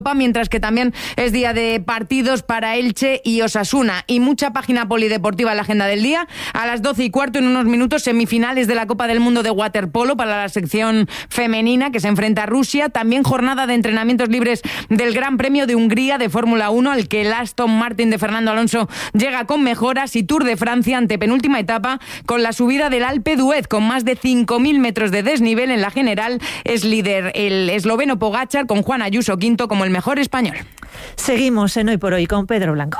mientras que también es día de partidos para Elche y Osasuna. Y mucha página polideportiva en la agenda del día. A las 12:15, en unos minutos, semifinales de la Copa del Mundo de waterpolo para la sección femenina que se enfrenta a Rusia. También jornada de entrenamientos libres del Gran Premio de Hungría de Fórmula 1, al que el Aston Martin de Fernando Alonso llega con mejoras, y Tour de Francia, antepenúltima etapa, con la subida del Alpe d'Huez, con más de 5.000 metros de desnivel. En la general es líder el esloveno Pogačar, con Juan Ayuso quinto como el mejor español. Seguimos en Hoy por Hoy con Pedro Blanco.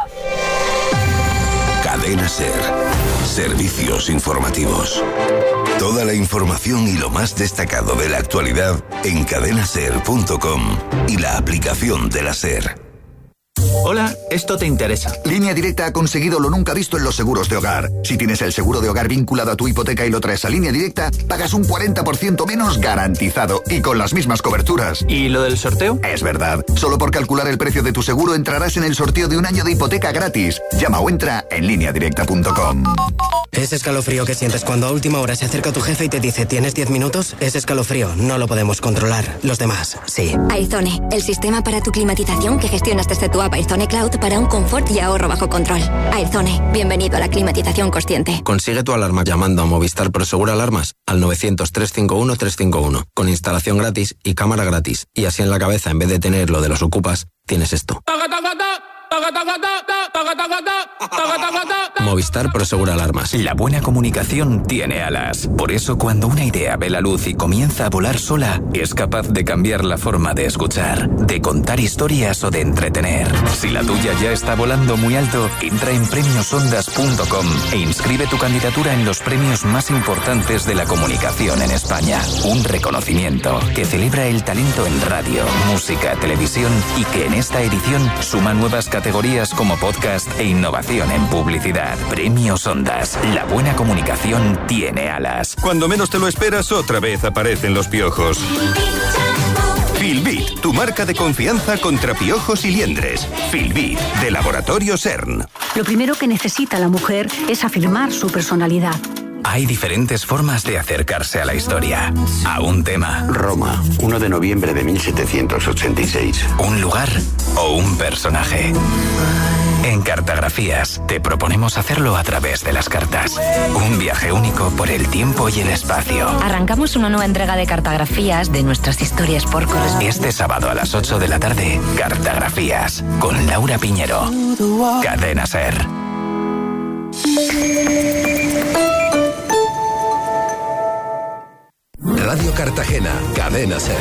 Cadena SER. Servicios informativos. Toda la información y lo más destacado de la actualidad en cadenaser.com y la aplicación de la SER. Hola, esto te interesa. Línea Directa ha conseguido lo nunca visto en los seguros de hogar. Si tienes el seguro de hogar vinculado a tu hipoteca y lo traes a Línea Directa, pagas un 40% menos garantizado y con las mismas coberturas. ¿Y lo del sorteo? Es verdad. Solo por calcular el precio de tu seguro entrarás en el sorteo de un año de hipoteca gratis. Llama o entra en lineadirecta.com. Ese escalofrío que sientes cuando a última hora se acerca tu jefe y te dice ¿tienes 10 minutos? Ese escalofrío no lo podemos controlar. Los demás, sí. Aizone, el sistema para tu climatización que gestionas desde tu app Aizone Cloud para un confort y ahorro bajo control. Aizone, bienvenido a la climatización consciente. Consigue tu alarma llamando a Movistar Prosegur Alarmas al 900-351-351 con instalación gratis y cámara gratis. Y así en la cabeza, en vez de tener lo de los ocupas, tienes esto. Movistar Prosegur Alarmas. La buena comunicación tiene alas. Por eso, cuando una idea ve la luz y comienza a volar sola, es capaz de cambiar la forma de escuchar, de contar historias o de entretener. Si la tuya ya está volando muy alto, entra en premiosondas.com e inscribe tu candidatura en los premios más importantes de la comunicación en España. Un reconocimiento que celebra el talento en radio, música, televisión y que en esta edición suma nuevas categorías como podcast e innovación en publicidad. Premios Ondas. La buena comunicación tiene alas. Cuando menos te lo esperas, otra vez aparecen los piojos. Filbit, tu marca de confianza contra piojos y liendres. Filbit, de Laboratorio CERN. Lo primero que necesita la mujer es afirmar su personalidad. Hay diferentes formas de acercarse a la historia, a un tema. Roma, 1 de noviembre de 1786. Un lugar o un personaje. En Cartografías te proponemos hacerlo a través de las cartas. Un viaje único por el tiempo y el espacio. Arrancamos una nueva entrega de Cartografías de nuestras historias por correspondencia. Este sábado a las 8 de la tarde, Cartografías, con Laura Piñero. Cadena SER. Radio Cartagena, Cadena SER.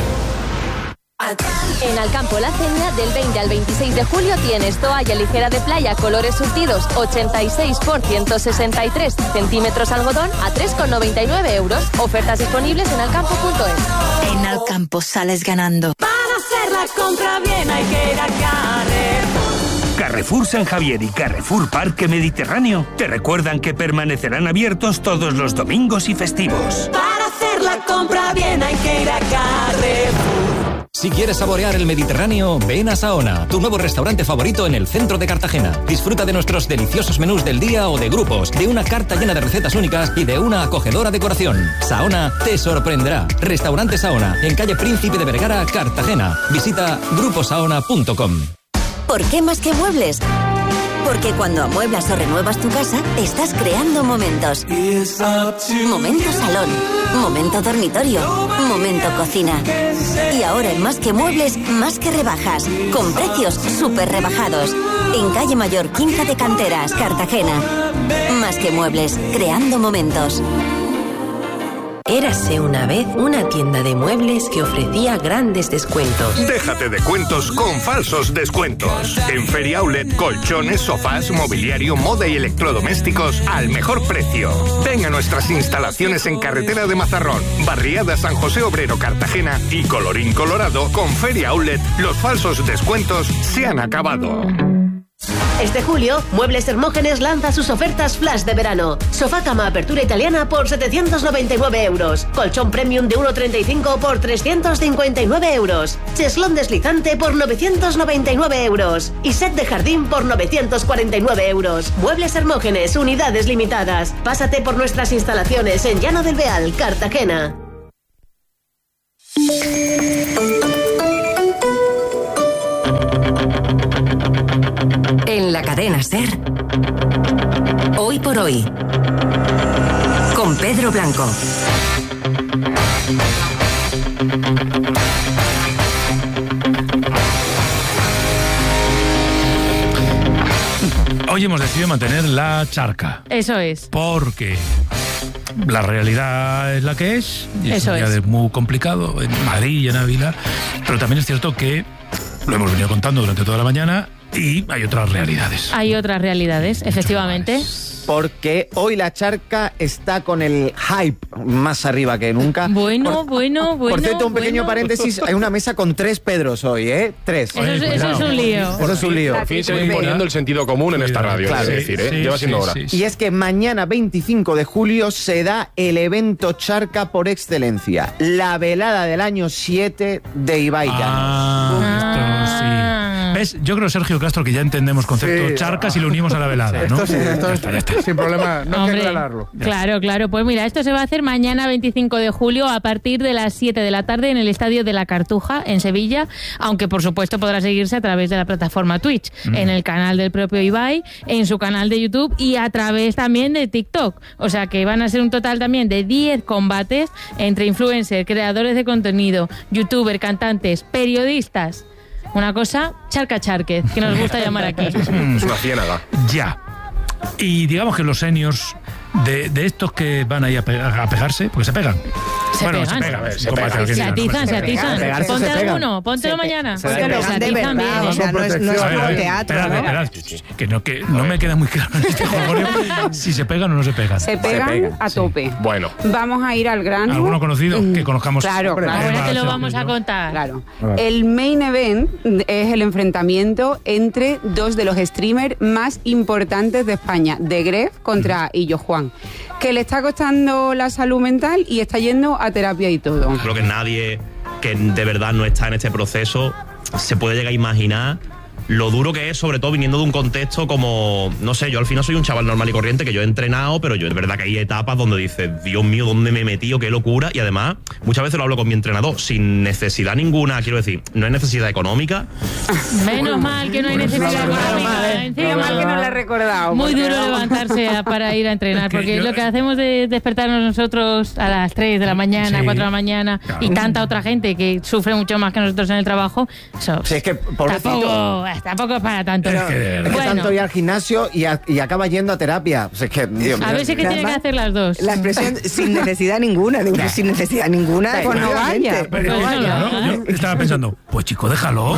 En Alcampo La Ceña, del 20 al 26 de julio tienes toalla ligera de playa, colores surtidos, 86 por 163 centímetros algodón a 3,99 euros. Ofertas disponibles en alcampo.es. En Alcampo sales ganando. Para hacer la compra bien hay que ir a Carrefour. Carrefour San Javier y Carrefour Parque Mediterráneo te recuerdan que permanecerán abiertos todos los domingos y festivos. Para hacer la compra bien hay que ir a Carrefour. Si quieres saborear el Mediterráneo, ven a Saona, tu nuevo restaurante favorito en el centro de Cartagena. Disfruta de nuestros deliciosos menús del día o de grupos, de una carta llena de recetas únicas y de una acogedora decoración. Saona te sorprenderá. Restaurante Saona, en calle Príncipe de Vergara, Cartagena. Visita gruposaona.com. ¿Por qué más que muebles? Porque cuando amueblas o renuevas tu casa, estás creando momentos. Momento salón, momento dormitorio, momento cocina. Y ahora en Más que Muebles, más que rebajas, con precios súper rebajados. En calle Mayor 15 de Canteras, Cartagena. Más que Muebles, creando momentos. Érase una vez una tienda de muebles que ofrecía grandes descuentos. Déjate de cuentos con falsos descuentos. En Feria Outlet, colchones, sofás, mobiliario, moda y electrodomésticos al mejor precio. Ven a nuestras instalaciones en Carretera de Mazarrón, Barriada San José Obrero, Cartagena y colorín colorado. Con Feria Outlet, los falsos descuentos se han acabado. Este julio, Muebles Hermógenes lanza sus ofertas flash de verano. Sofá cama apertura italiana por 799 euros. Colchón premium de 1,35 por 359 euros. Cheslón deslizante por 999 euros. Y set de jardín por 949 euros. Muebles Hermógenes, unidades limitadas. Pásate por nuestras instalaciones en Llano del Beal, Cartagena. En la cadena SER, Hoy por Hoy, con Pedro Blanco. Hoy hemos decidido mantener la charca. Eso es. Porque la realidad es la que es. Y es un día muy complicado en Madrid y en Ávila. Pero también es cierto que lo hemos venido contando durante toda la mañana y hay otras realidades. Hay otras realidades, efectivamente. Porque hoy la charca está con el hype más arriba que nunca. Bueno. Por cierto, un pequeño paréntesis, hay una mesa con 3 Pedros hoy, ¿eh? 3. Eso es un lío. Eso es un lío. Por fin se va imponiendo el sentido común en esta radio, claro. es decir, lleva siendo hora. Y es que mañana, 25 de julio, se da el evento charca por excelencia. La velada del año 7 de Ibai Llanos. Esto sí. ¿Ves? Yo creo, Sergio Castro, que ya entendemos concepto charcas y lo unimos a la velada, ¿no? Esto sin problema, no hay que aclararlo. Claro. Pues mira, esto se va a hacer mañana 25 de julio a partir de las 7 de la tarde en el Estadio de la Cartuja, en Sevilla, aunque por supuesto podrá seguirse a través de la plataforma Twitch, en el canal del propio Ibai, en su canal de YouTube y a través también de TikTok. O sea que van a ser un total también de 10 combates entre influencers, creadores de contenido, youtubers, cantantes, periodistas. Una cosa, charca-charquez, que nos gusta llamar aquí. Es una ciénaga. Ya. Y digamos que los seniors de estos que van ahí a pegarse, porque se pegan. Se atizan. Ponte alguno, póntelo mañana. Se atizan bien. O sea, no es como teatro, ¿no? Que no me queda muy claro en este juego si se pegan o no se pegan. Se pegan a tope. Bueno. Vamos a ir al grano. ¿Alguno conocido que conozcamos? Claro. Ahora te lo vamos a contar. Claro. El main event es el enfrentamiento entre 2 de los streamers más importantes de España, de Gref contra Illo Juan, que le está costando la salud mental y está yendo a terapia y todo. Creo que nadie que de verdad no está en este proceso se puede llegar a imaginar lo duro que es, sobre todo viniendo de un contexto como, no sé, yo al final soy un chaval normal y corriente, que yo he entrenado, pero yo es verdad que hay etapas donde dices, Dios mío, ¿dónde me he metido? Qué locura. Y además, muchas veces lo hablo con mi entrenador, sin necesidad ninguna, quiero decir, no hay necesidad económica. Menos mal que no hay necesidad económica. Menos mal que no lo he recordado. Muy duro levantarse para ir a entrenar, porque lo que hacemos de despertarnos nosotros a las 3 de la mañana, 4 de la mañana, y tanta otra gente que sufre mucho más que nosotros en el trabajo, eso es que, tampoco es para tanto. Es que tanto ir al gimnasio y acaba yendo a terapia. Es que, Dios mío. A veces que tienen que hacer las dos. La expresión sin necesidad ninguna. Sin necesidad ninguna. Pues no vaya. Yo estaba pensando, pues chico, déjalo.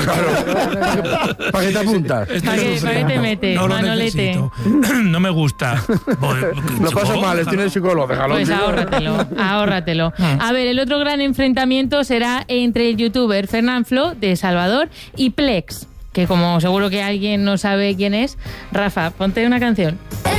¿Para qué te apuntas? ¿Para qué te metes, Manolete? No me gusta. Lo paso mal, tiene el psicólogo, déjalo. Pues ahórratelo. A ver, el otro gran enfrentamiento será entre el youtuber Fernanfloo, de Salvador, y Plex, que como seguro que alguien no sabe quién es. Rafa, ponte una canción.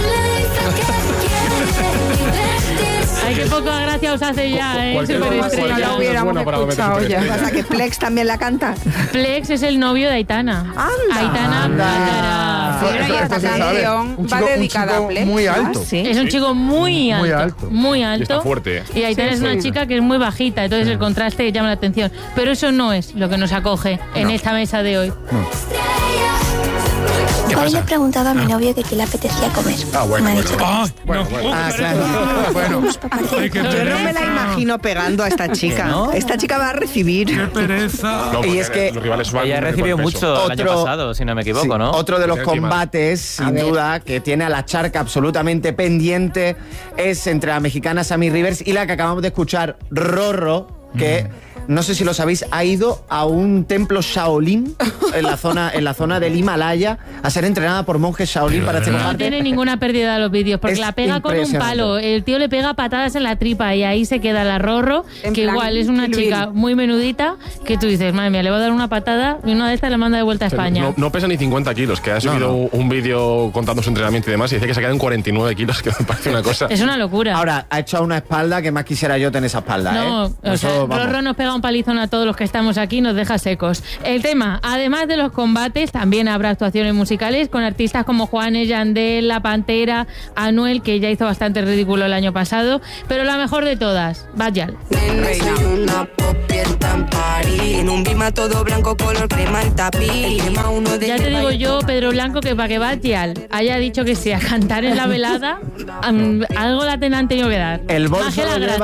Ay, qué poca gracia os hace ya, Superestrella. No lo hubiéramos escuchado ya. ¿Pasa que Plex también la canta? Plex es el novio de Aitana. Aitana Andara. Bueno, y esta canción va dedicada a Plex. Muy alto. Es un chico muy alto. Muy alto. Y está fuerte. Y Aitana es una chica que es muy bajita, entonces el contraste llama la atención. Pero eso no es lo que nos acoge en esta mesa de hoy. Hoy le he preguntado a mi novio que qué le apetecía comer. Bueno. Me ha dicho Bueno. Yo no me la imagino pegando a esta chica. ¿No? Esta chica va a recibir. ¡Qué pereza! No, y es que los rivales van ella recibió mucho el año pasado, si no me equivoco, ¿no? Otro de los combates, sin duda, que tiene a la charca absolutamente pendiente es entre la mexicana Sammy Rivers y la que acabamos de escuchar, Rorro, que... No sé si lo sabéis, ha ido a un templo Shaolin en la zona del Himalaya a ser entrenada por monjes Shaolin para este combate. No tiene ninguna pérdida de los vídeos, porque la pega con un palo. El tío le pega patadas en la tripa y ahí se queda la Rorro, que igual es una chica muy menudita, que tú dices, madre mía, le voy a dar una patada y una de estas le manda de vuelta a España. No pesa ni 50 kilos, que ha subido un vídeo contando su entrenamiento y demás y dice que se queda en 49 kilos, que me parece una cosa. Es una locura. Ahora, ha hecho una espalda que más quisiera yo tener esa espalda. No, o sea, Rorro nos pega un palizón a todos los que estamos aquí, nos deja secos. El tema, además de los combates, también habrá actuaciones musicales con artistas como Juanes, Yandel, La Pantera, Anuel, que ya hizo bastante ridículo el año pasado, pero la mejor de todas, Bad Gyal. montan party. En un bima todo blanco color crema el tapiz. Ya te digo yo, Pedro Blanco, que para que Batial haya dicho que sea cantar en la velada, algo la han tenido que dar. El bolso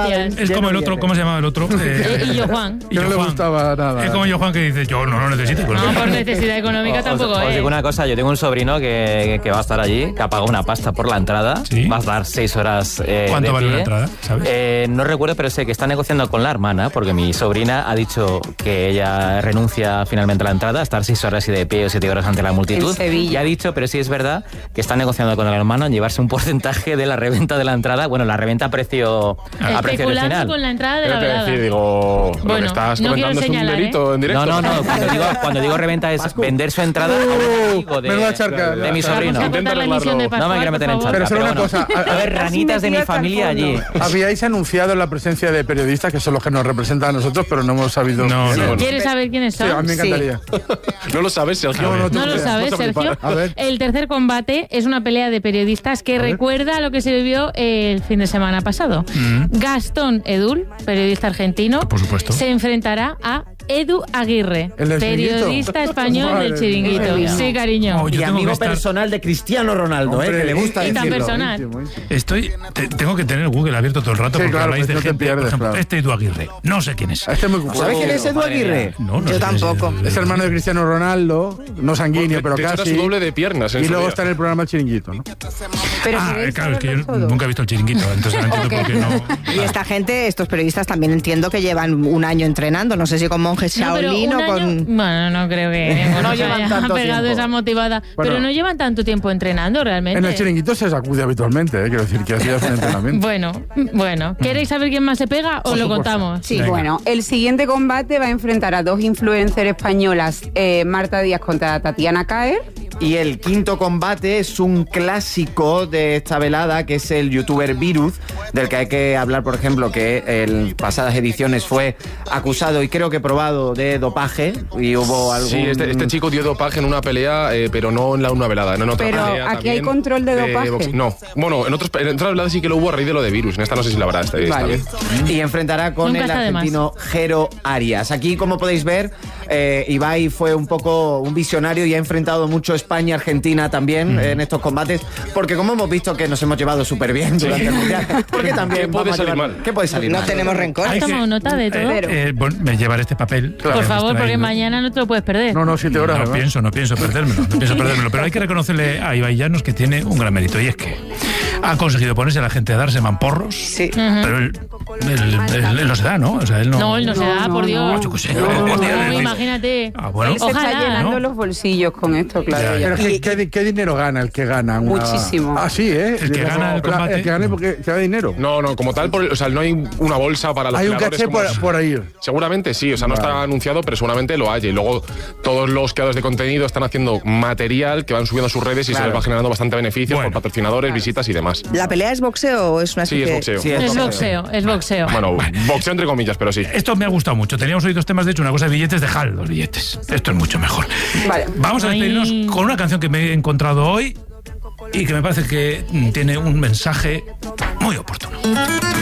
es como el otro, ¿cómo se llamaba el otro? Y yo Juan. Que no le gustaba nada. Es como yo Juan, que dice, yo no necesito. No, por necesidad económica tampoco. Os digo una cosa, yo tengo un sobrino que va a estar allí, que ha pagado una pasta por la entrada. ¿Sí? Va a estar 6 horas ¿Cuánto vale la entrada? ¿Sabes? No recuerdo, pero sé que está negociando con la hermana, porque mi sobrina ha dicho que ella renuncia finalmente a la entrada, a estar 6 horas y de pie o 7 horas ante la multitud. Y ha dicho, pero sí es verdad, que está negociando con la hermana en llevarse un porcentaje de la reventa de la entrada, bueno, la reventa a precio original. Con la entrada de la velada. Digo, bueno, lo que estás comentando es un delito en directo. No, cuando digo reventa es vender su entrada a un amigo de mi sobrino. No me quiero meter en charca. Pero solo una cosa. A ver, ranitas de mi familia allí. Habíais anunciado la presencia de periodistas que son los que nos representan a nosotros, pero no hemos sabido. ¿Quieres saber quiénes son? Sí, a mí me encantaría. No lo sabes, Sergio. No lo sabes, Sergio. El tercer combate es una pelea de periodistas que recuerda a lo que se vivió el fin de semana pasado. Gastón Edul, periodista argentino, por supuesto, se enfrentará a Edu Aguirre, periodista español del Chiringuito. Sí, cariño. Y amigo personal de Cristiano Ronaldo, que le gusta decirlo. Tan personal. Tengo que tener Google abierto todo el rato, porque habláis de gente, por ejemplo, Edu Aguirre. No sé quién es. ¿Sabes quién es Edu Aguirre? Yo tampoco. Es hermano de Cristiano Ronaldo, no sanguíneo, pero casi. Su doble de piernas. Y luego está en el programa El Chiringuito, ¿no? Claro, es que yo nunca he visto el Chiringuito, entonces no entiendo por qué no. Y esta gente, estos periodistas también entiendo que llevan un año entrenando, no sé si con monjes Shaolin o con... Bueno, no creo que no llevan tanto pegado tiempo. Esa motivada. Bueno, pero no llevan tanto tiempo entrenando realmente. En el Chiringuito se sacude habitualmente, quiero decir que hacía un entrenamiento. Bueno. ¿Queréis saber quién más se pega o lo contamos? Sí, bueno, el siguiente combate va a enfrentar a dos influencers españolas, Marta Díaz contra Tatiana Caer. Y el quinto combate es un clásico de esta velada, que es el youtuber Virus, del que hay que hablar, por ejemplo, que en pasadas ediciones fue acusado y creo que probado de dopaje, y hubo algún... Sí, este chico dio dopaje en una pelea, pero no en una velada, no en otra pelea. Pero aquí hay control de dopaje. No, bueno, en otras veladas sí que lo hubo a raíz de lo de Virus, en esta no sé si la habrá. Vale. Y enfrentará con el argentino Jero Arias. Aquí, como podéis ver, Ibai fue un poco un visionario y ha enfrentado mucho España-Argentina también en estos combates, porque como hemos visto que nos hemos llevado súper bien durante el Mundial, porque también ¿Qué puede salir mal? ¿Qué puede salir mal? No tenemos rencor. ¿Has tomado nota de todo? Me llevaré este papel. Por favor, porque mañana no te lo puedes perder. No, 7 horas. No pienso perdérmelo. Pero hay que reconocerle a Ibai Llanos que tiene un gran mérito, y es que ha conseguido ponerse a la gente a darse mamporros. Sí. Pero él no se da, ¿no? O sea, él no. No, él no se da, por Dios. Imagínate. Él se está llenando los bolsillos con esto, claro. Pero ¿qué dinero gana el que gana? Muchísimo. Ah, sí, ¿eh? El que gana el combate. El que gane porque te da dinero. No, como tal, o sea, no hay una bolsa para los creadores. Hay un caché por ahí. Seguramente sí, o sea, no está anunciado, pero seguramente lo haya. Y luego todos los creadores de contenido están haciendo material que van subiendo a sus redes y se les va generando bastante beneficios por patrocinadores, visitas y demás. ¿La pelea es boxeo o es una especie? Sí, es boxeo. Sí, es boxeo. Bueno, boxeo entre comillas, pero sí. Esto me ha gustado mucho. Teníamos hoy dos temas, de hecho, una cosa de billetes, dejad los billetes. Esto es mucho mejor. Vale. Vamos a despedirnos con una canción que me he encontrado hoy y que me parece que tiene un mensaje muy oportuno.